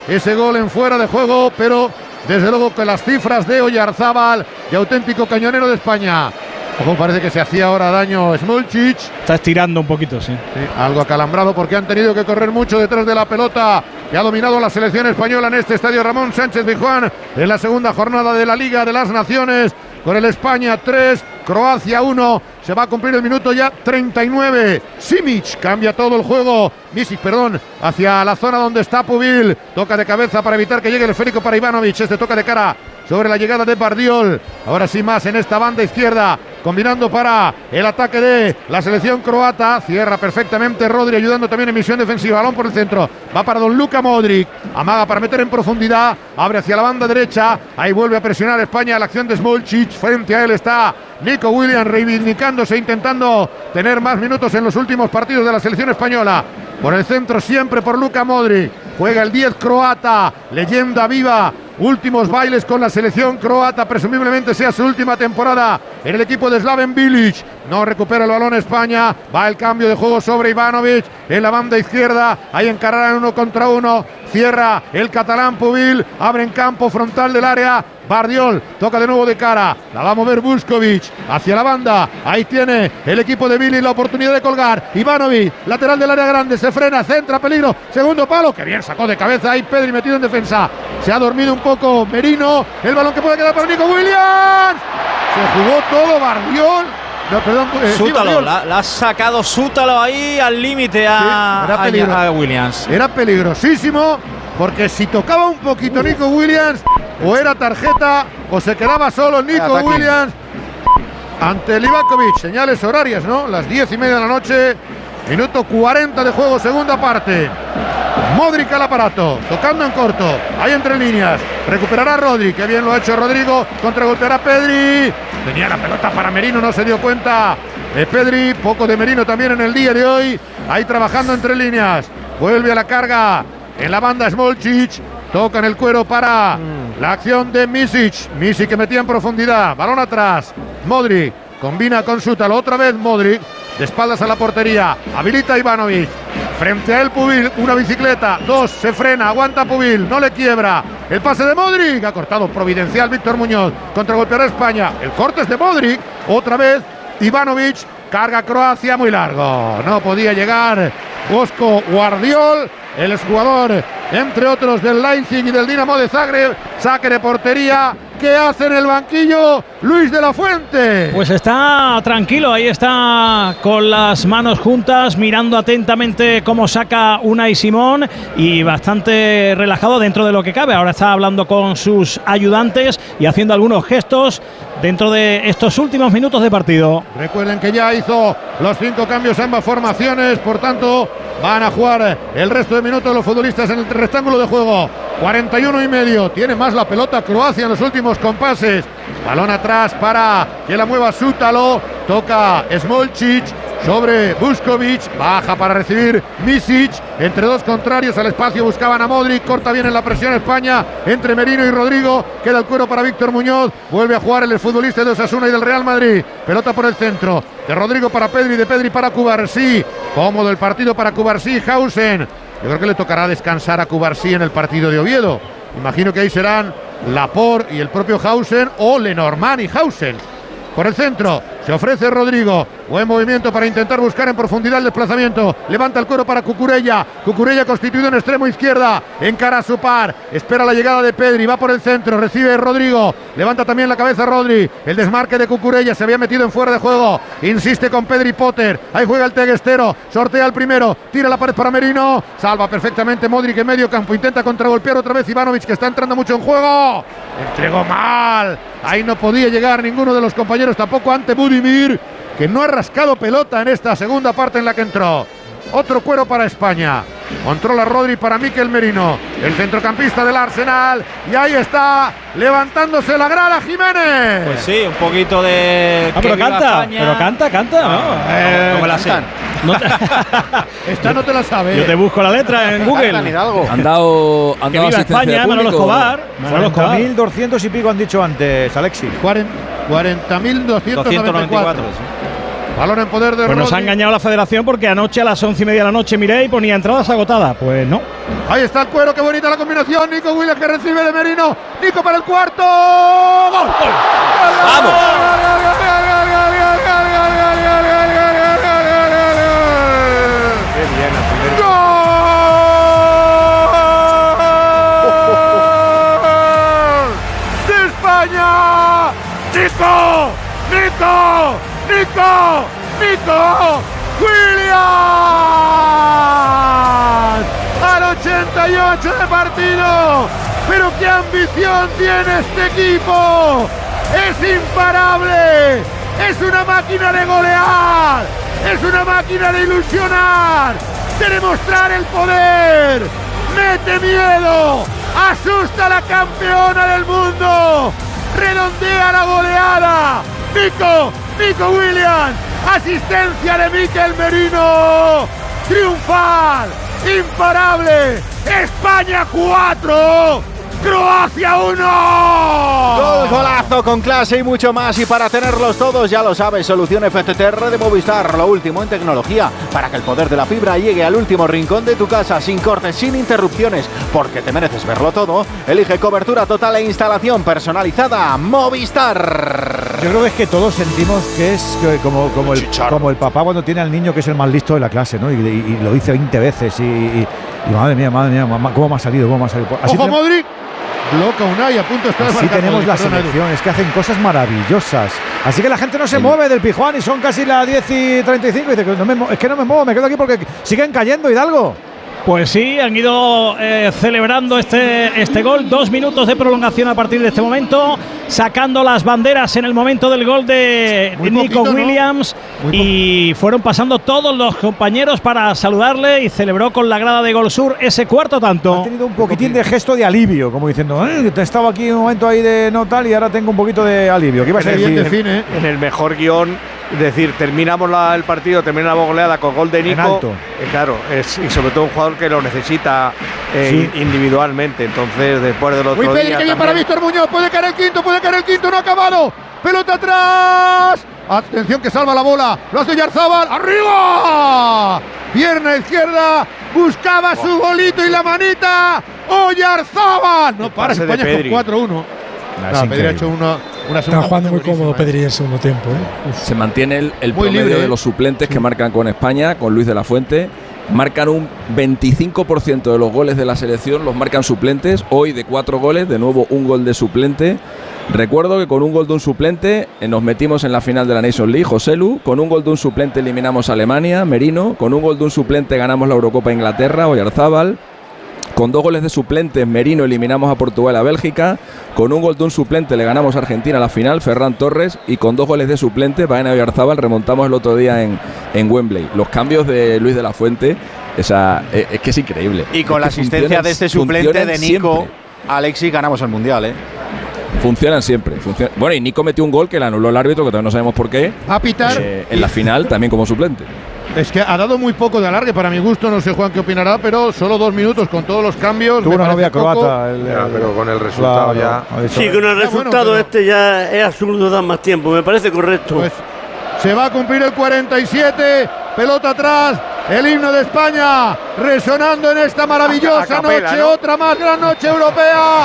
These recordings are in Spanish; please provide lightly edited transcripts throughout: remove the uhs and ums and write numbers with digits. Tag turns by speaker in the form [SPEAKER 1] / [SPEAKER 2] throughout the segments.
[SPEAKER 1] ese gol en fuera de juego, pero desde luego que las cifras de Oyarzábal, de auténtico cañonero de España. Ojo, parece que se hacía ahora daño Smolcic.
[SPEAKER 2] Está estirando un poquito, sí.
[SPEAKER 1] Algo acalambrado porque han tenido que correr mucho detrás de la pelota que ha dominado la selección española en este estadio Ramón Sánchez Pizjuán en la segunda jornada de la Liga de las Naciones, con el España 3, Croacia 1. Se va a cumplir el minuto ya 39. Simic cambia todo el juego. Misic, perdón, hacia la zona donde está Pubil. Toca de cabeza para evitar que llegue el esférico para Ivanovic. Este toca de cara sobre la llegada de Bardiol. Ahora sí más en esta banda izquierda, combinando para el ataque de la selección croata. Cierra perfectamente Rodri, ayudando también en misión defensiva. Balón por el centro, va para Don Luka Modric. Amaga para meter en profundidad, abre hacia la banda derecha. Ahí vuelve a presionar España la acción de Smolcic. Frente a él está Nico Williams, reivindicándose, intentando tener más minutos en los últimos partidos de la selección española. Por el centro siempre por Luka Modric. Juega el 10 croata, leyenda viva. Últimos bailes con la selección croata, presumiblemente sea su última temporada en el equipo de Slaven Bilic. No recupera el balón España, va el cambio de juego sobre Ivanovic en la banda izquierda. Ahí encararán 1 contra 1. Cierra el catalán Pubil, abre en campo frontal del área. Bardiol toca de nuevo de cara, la va a mover Vuskovic hacia la banda. Ahí tiene el equipo de Bilic la oportunidad de colgar. Ivanovic, lateral del área grande, se frena, centra, peligro, segundo palo, que bien sacó de cabeza ahí Pedri, metido en defensa. Se ha dormido un poco Merino, el balón que puede quedar para Nico Williams. Se jugó todo Bardiol. No, perdón,
[SPEAKER 3] Sútalo, la ha sacado Sútalo ahí al límite a Williams.
[SPEAKER 1] Era peligrosísimo, porque si tocaba un poquito Nico Williams, o era tarjeta o se quedaba solo Nico Williams ante Livakovic. Señales horarias, ¿no? Las 10:30 de la noche, minuto 40 de juego, segunda parte. Modric al aparato, tocando en corto, ahí entre líneas, recuperará Rodri, que bien lo ha hecho Rodrigo, contragolpeará Pedri, tenía la pelota para Merino, no se dio cuenta Pedri, poco de Merino también en el día de hoy, ahí trabajando entre líneas, vuelve a la carga en la banda Smolcic, toca en el cuero para la acción de Misic que metía en profundidad, balón atrás, Modric, combina con Sútalo, otra vez Modric, de espaldas a la portería, habilita Ivanovic, frente a él Pubil, una bicicleta, 2, se frena, aguanta Pubil, no le quiebra, el pase de Modric, ha cortado providencial Víctor Muñoz, contragolpeará España, el corte es de Modric, otra vez Ivanovic, carga Croacia muy largo, no podía llegar Bosko Guardiol, el exjugador entre otros del Leipzig y del Dinamo de Zagreb, saque de portería. ¿Qué hace en el banquillo Luis de la Fuente?
[SPEAKER 2] Pues está tranquilo, ahí está con las manos juntas, mirando atentamente cómo saca Unai Simón y bastante relajado dentro de lo que cabe. Ahora está hablando con sus ayudantes y haciendo algunos gestos dentro de estos últimos minutos de partido.
[SPEAKER 1] Recuerden que ya hizo los 5 cambios a ambas formaciones, por tanto van a jugar el resto de minutos los futbolistas en el rectángulo de juego. 41,5, tiene más la pelota Croacia en los últimos compases. Balón atrás para que la mueva Sútalo, toca Smolcic sobre Vuskovic, baja para recibir Misic, entre dos contrarios al espacio buscaban a Modric, corta bien en la presión España, entre Merino y Rodrigo, queda el cuero para Víctor Muñoz, vuelve a jugar el futbolista de Osasuna y del Real Madrid, pelota por el centro, de Rodrigo para Pedri, de Pedri para Cubarsí, cómodo el partido para Cubarsí, Hausen. Yo creo que le tocará descansar a Cubarsí en el partido de Oviedo. Imagino que ahí serán Laporte y el propio Hausen o Lenormand y Hausen. Por el centro se ofrece Rodrigo, buen movimiento para intentar buscar en profundidad el desplazamiento, levanta el cuero para Cucurella, Cucurella constituido en extremo izquierda, encara a su par, espera la llegada de Pedri, va por el centro, recibe Rodrigo, levanta también la cabeza Rodri, el desmarque de Cucurella, se había metido en fuera de juego, insiste con Pedri Potter, ahí juega el teguestero, sortea el primero, tira la pared para Merino, salva perfectamente Modric en medio campo, intenta contragolpear otra vez Ivanovic, que está entrando mucho en juego, entregó mal, ahí no podía llegar ninguno de los compañeros, tampoco ante Budimir, que no ha rascado pelota en esta segunda parte en la que entró. Otro cuero para España. Controla Rodri para Mikel Merino, el centrocampista del Arsenal. Y ahí está, levantándose la grada Jiménez.
[SPEAKER 3] Pues sí, un poquito de...
[SPEAKER 2] pero canta,
[SPEAKER 3] no me la sé.
[SPEAKER 1] Esta no te la sabes.
[SPEAKER 2] Yo te busco la letra en Google.
[SPEAKER 4] Han dado
[SPEAKER 2] que viva España, Manolo Escobar.
[SPEAKER 5] 4.200 y pico han dicho antes, Alexis.
[SPEAKER 1] 40.294. Balón en poder de
[SPEAKER 2] Pues nos ha engañado la federación porque anoche a las 11:30 de la noche miré y ponía entradas agotadas. Pues no.
[SPEAKER 1] Ahí está el Cuero, qué bonita la combinación. Nico Williams que recibe de Merino. Nico para el cuarto. ¡Gol!
[SPEAKER 3] ¡Vamos!
[SPEAKER 4] ¡Qué bien!
[SPEAKER 1] ¡De España! ¡Nico! ¡Nico! ¡Nico! ¡Nico! ¡Williams! Al 88 de partido. ¡Pero qué ambición tiene este equipo! ¡Es imparable! ¡Es una máquina de golear! ¡Es una máquina de ilusionar! ¡De demostrar el poder! ¡Mete miedo! ¡Asusta a la campeona del mundo! ¡Redondea la goleada! ¡Nico Williams! ¡Asistencia de Mikel Merino! ¡Triunfal! ¡Imparable! ¡España 4! ¡Croacia 1!
[SPEAKER 5] Golazo con clase y mucho más. Y para tenerlos todos, ya lo sabes, solución FTTR de Movistar, lo último en tecnología, para que el poder de la fibra llegue al último rincón de tu casa, sin cortes, sin interrupciones, porque te mereces verlo todo. Elige cobertura total e instalación personalizada Movistar.
[SPEAKER 4] Yo creo que es que todos sentimos que es como el papá cuando tiene al niño que es el más listo de la clase, ¿no? Y lo dice 20 veces y madre mía, ¿cómo me ha salido? Así
[SPEAKER 1] ¡Ojo, Modric! Bloca Unai, a punto está de
[SPEAKER 4] así tenemos las selecciones que hacen cosas maravillosas. Así que la gente no se mueve del Pijuán y son casi las 10:35 y dice que es que no me muevo, me quedo aquí porque siguen cayendo, Hidalgo.
[SPEAKER 2] Pues sí, han ido celebrando este gol. 2 minutos de prolongación a partir de este momento, sacando las banderas en el momento del gol de Nico Williams, ¿no? Y fueron pasando todos los compañeros para saludarle y celebró con la grada de Gol Sur ese cuarto tanto.
[SPEAKER 4] Ha tenido un poquitín de gesto de alivio, como diciendo, te estaba aquí un momento ahí de no tal y ahora tengo un poquito de alivio. ¿Qué ibas a decir?
[SPEAKER 6] En el mejor guión, es decir, terminamos el partido, termina la goleada con gol de Nico.
[SPEAKER 4] En alto.
[SPEAKER 6] Claro, y sobre todo un jugador que lo necesita individualmente. Entonces, después del otro día.
[SPEAKER 1] Que bien para Víctor Muñoz, puede caer el quinto, no ha acabado. Pelota atrás. Atención que salva la bola. Lo hace Oyarzábal. ¡Arriba! Pierna izquierda. Buscaba su golito y la manita. Oyarzábal. No para España con 4-1. Pedri ha hecho una
[SPEAKER 7] está jugando muy cómodo Pedri en el segundo tiempo.
[SPEAKER 8] Se mantiene el promedio libre, de los suplentes que marcan con España, con Luis de la Fuente. Marcan un 25% de los goles de la selección, los marcan suplentes. Hoy de 4 goles, de nuevo un gol de suplente. Recuerdo que con un gol de un suplente nos metimos en la final de la Nations League, Joselu. Con un gol de un suplente eliminamos a Alemania, Merino. Con un gol de un suplente ganamos la Eurocopa Inglaterra, Oyarzábal. Con 2 goles de suplentes, Merino, eliminamos a Portugal, a Bélgica. Con un gol de un suplente le ganamos a Argentina a la final, Ferran Torres. Y con 2 goles de suplente, Baena Oyarzábal, remontamos el otro día en Wembley. Los cambios de Luis de la Fuente, es que es increíble.
[SPEAKER 5] Y con la asistencia de este suplente de Nico, siempre. Alexis, ganamos el Mundial,
[SPEAKER 8] Funcionan siempre. Bueno, y Nico metió un gol que le anuló el árbitro, que todavía no sabemos por qué.
[SPEAKER 1] A pitar.
[SPEAKER 8] En la final, también como suplente.
[SPEAKER 1] Es que ha dado muy poco de alargue para mi gusto, no sé Juan qué opinará, pero solo 2 minutos con todos los cambios.
[SPEAKER 4] Tuvo una novia croata.
[SPEAKER 6] Pero con el resultado ya.
[SPEAKER 7] Sí, con el resultado ya es absurdo dar más tiempo, me parece correcto.
[SPEAKER 1] Pues se va a cumplir el 47, pelota atrás, el himno de España resonando en esta maravillosa noche, ¿no? Otra más gran noche europea.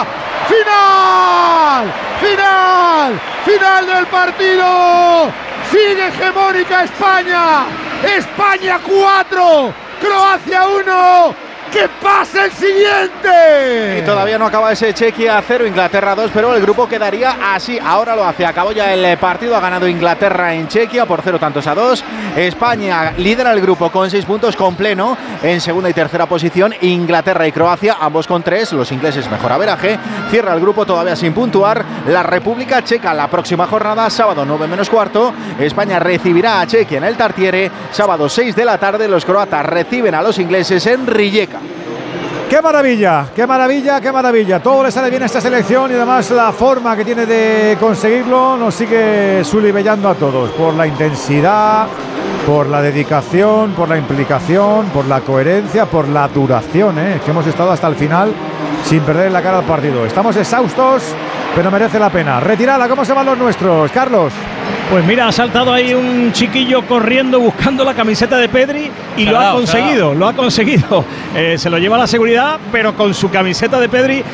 [SPEAKER 1] ¡Final del partido! Sigue hegemónica España. España 4, Croacia 1. ¡Que pase el siguiente!
[SPEAKER 5] Y todavía no acaba ese Chequia 0, Inglaterra 2, pero el grupo quedaría así. Ahora lo hace. Acabó ya el partido, ha ganado Inglaterra en Chequia por 0-2. España lidera el grupo con 6 puntos con pleno. En segunda y tercera posición, Inglaterra y Croacia, ambos con 3. Los ingleses mejor averaje. Cierra el grupo todavía sin puntuar la República Checa. La próxima jornada, sábado 9 menos cuarto. España recibirá a Chequia en el Tartiere. Sábado 6 de la tarde, los croatas reciben a los ingleses en Rijeka.
[SPEAKER 4] ¡Qué maravilla! ¡Qué maravilla! ¡Qué maravilla! Todo le sale bien a esta selección y además la forma que tiene de conseguirlo nos sigue sulibellando a todos por la intensidad, por la dedicación, por la implicación, por la coherencia, por la duración, Es que hemos estado hasta el final sin perder la cara al partido. Estamos exhaustos, pero merece la pena. Retirada, ¿cómo se van los nuestros, Carlos?
[SPEAKER 2] Pues mira, ha saltado ahí un chiquillo corriendo buscando la camiseta de Pedri y lo ha conseguido. Se lo lleva a la seguridad, pero con su camiseta de Pedri